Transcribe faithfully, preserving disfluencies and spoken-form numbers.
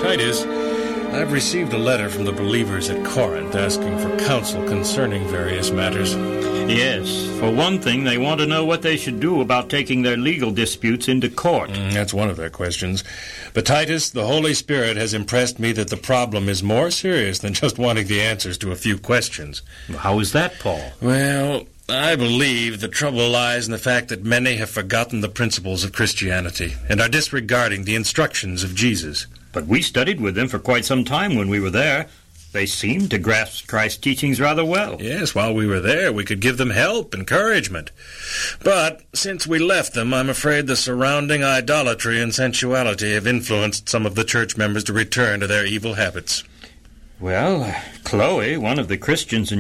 Titus, I've received a letter from the believers at Corinth asking for counsel concerning various matters. Yes. For one thing, they want to know what they should do about taking their legal disputes into court. Mm, that's one of their questions. But Titus, the Holy Spirit has impressed me that the problem is more serious than just wanting the answers to a few questions. How is that, Paul? Well, I believe the trouble lies in the fact that many have forgotten the principles of Christianity and are disregarding the instructions of Jesus. But we studied with them for quite some time when we were there. They seemed to grasp Christ's teachings rather well. Yes, while we were there, we could give them help, encouragement. But since we left them, I'm afraid the surrounding idolatry and sensuality have influenced some of the church members to return to their evil habits. Well, Chloe, one of the Christians in